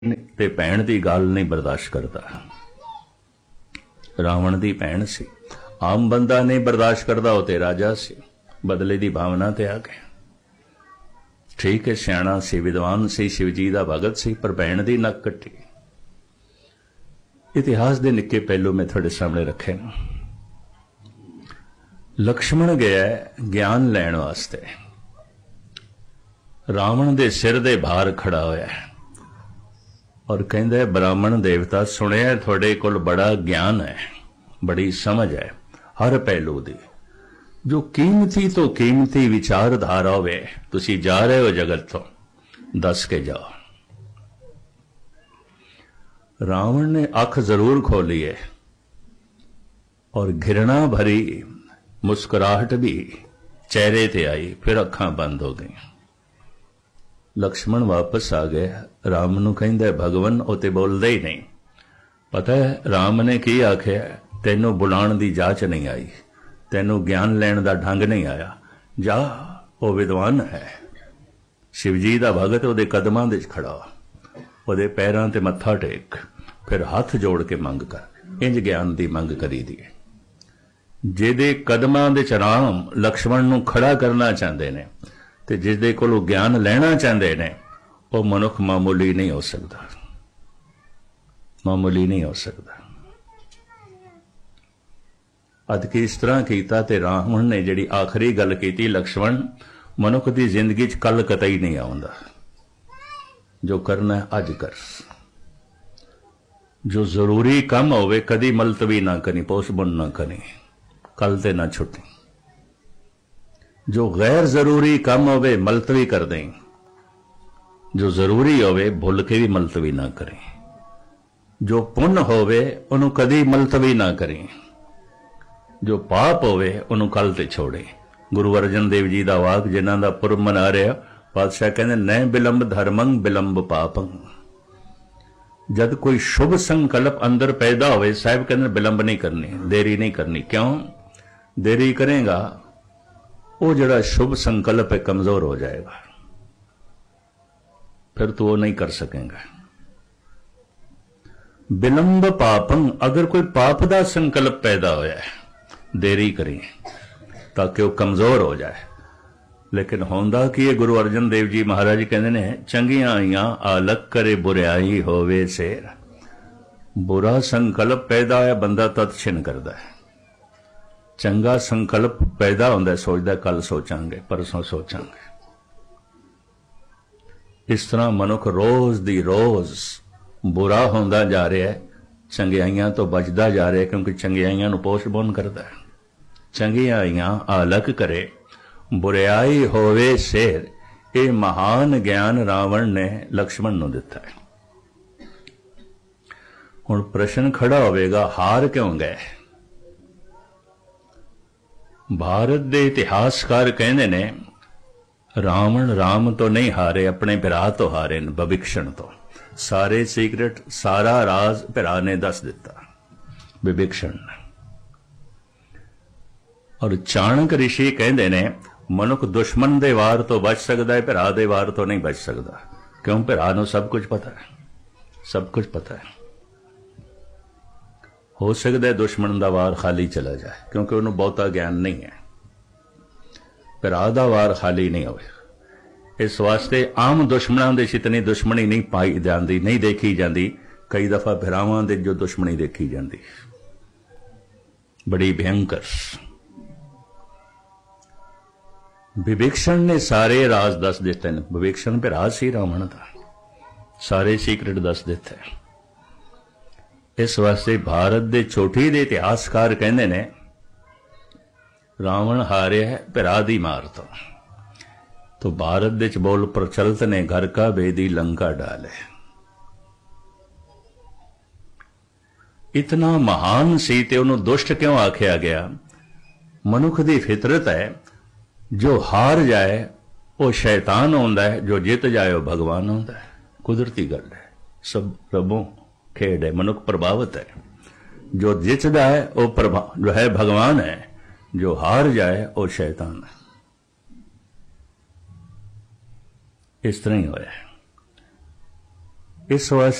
ते भैन की गल नहीं बर्दाश्त करता। रावण की भैन सी, आम बंदा नहीं बर्दाश्त करता, वो तो राजा सी, बदले की भावना ते आ गया। ठीक है, सियाणा सी, विद्वान सी, शिवजी का भगत सी, पर भैन की नक कट्टी। इतिहास के निक्के पहलू मैं थोड़े सामने रखे न। लक्ष्मण गया ज्ञान लैण वास्ते, रावण के सिर दे भार खड़ा होया और कहंदा ब्राह्मण देवता सुनिया थोड़े कोल बड़ा ज्ञान है, बड़ी समझ है हर पहलू दी, जो कीमती तो कीमती विचारधारा होवे, तुसी जा रहे हो जगत तो दस के जाओ। रावण ने अख जरूर खोली है और घृणा भरी मुस्कुराहट भी चेहरे ते आई, फिर अखां बंद हो गई। लक्ष्मण वापस आ गए, राम नूं कहंदा भगवन ओ ते बोलदे ही नहीं। पता है राम ने की आख्या, तैनूं बुलाण दी जाच नहीं आई, तैनूं ज्ञान लैण दा ढंग नहीं आया, जा ओ विद्वान है, शिवजी दा भगत, ओदे कदमां दे खड़ा, ओदे पैरां ते मत्था टेक, फिर हाथ जोड़ के मंग कर। इंज ज्ञान दी मंग करी दी। जिहदे कदमां दे च राम लक्ष्मण नूं खड़ा करना चाहते ने ते जिसदे कोलों ज्ञान लेना चाहते ने, वो मनुख मामूली नहीं हो सकता, मामूली नहीं हो सकता। अद कि इस तरह कीता ते रावण ने जिहड़ी आखिरी गल कीती, लक्ष्मण मनुख की जिंदगी च कल कतई नहीं आउंदा, जो करना है अज कर, जो जरूरी काम होवे कदी मुलतवी ना करी, पोस्टपोन ना करी, कल ते ना छुट्टी। जो गैर जरूरी काम होवे मुलतवी कर दें, जो जरूरी होवे भुल के भी मुलतवी ना करें, जो पुण्य होवे उन्हों कदी मुलतवी ना करें, जो पाप होवे उन्हों कल ते छोड़े। गुरु अर्जन देव जी का वाक जिन्हां दा पुरब मना रहा, पातशाह कहते न बिलंब धर्मं बिलंब पापं। जब कोई शुभ संकल्प अंदर पैदा होवे, साहब कहते बिलंब नहीं करनी, देरी नहीं करनी। क्यों देरी करेगा, वो जड़ा शुभ संकल्प है कमजोर हो जाएगा, फिर तो वो नहीं कर सकेगा। बिलंब पापं, अगर कोई पाप का संकल्प पैदा होया है, देरी करें ताकि वो कमजोर हो जाए। लेकिन होंदा कि ये गुरु अर्जन देव जी महाराज जी कहते ने, चंगियां आईयां आलक करे बुराई होवे सेर। बुरा संकल्प पैदा होया बंदा तद छिन करदा है, चंगा संकल्प पैदा होंदा सोचदा कल सोचांगे, परसों सोचांगे। इस तरह मनुख रोज दी रोज बुरा होंदा जा रहा है, चंगियाइयां तो बचदा जा रहा है, क्योंकि चंगियाइयां नूं पोस्टपोन करदा है। चंगियाइयां आलक करे बुराई होवे शेर, ये महान ज्ञान रावण ने लक्ष्मण नूं दिता है। हुण प्रश्न खड़ा होवेगा, हार क्यों गए? भारत के इतिहासकार कहते ने, रावण राम तो नहीं हारे, अपने भरा तो हारे न, विभीषण तो। सारे सीक्रेट सारा राज भरा ने दस दिता, विभीषण ने। और चाणक ऋषि कहते ने, मनुख दुश्मन दे वार तो बच सकता है, भरा दे वार तो नहीं बच सकता। क्यों? भरा नूं सब कुछ पता है, सब कुछ पता है। हो सकता है दुश्मन का वार खाली चला जाए, क्योंकि उन्होंने बहुता ज्ञान नहीं है। भरा दा वार खाली नहीं होवे। इस वास्ते आम दुश्मनों के इतनी दुश्मनी नहीं पाई जाती, नहीं देखी जाती। कई दफा भरावां दे जो दुश्मनी देखी जाती, बड़ी भयंकर। विभीषण ने सारे राज दस दिते हैं। विभीषण भरा सी रावण का, सारे सीक्रेट दस दिते हैं। इस वास्ते भारत के छोटी दे इतिहासकार कहते ने, रावण हारे है भरा दी मार तो भारत दे बोल प्रचलित ने, घर का बेदी लंका डाले। इतना महान सी ते उन्होंने दुष्ट क्यों आख्या गया? मनुख की फितरत है, जो हार जाए वो शैतान होंदा है, जो जित जाए वो भगवान होंदा है। कुदरती गल है, सब रबों खेड है, मनुख प्रभावित है। जो जितदा है वो जो है भगवान है, जो हार जाए वो शैतान है। इस तरह ही होया। ਇਸ ਵਾਸਤੇ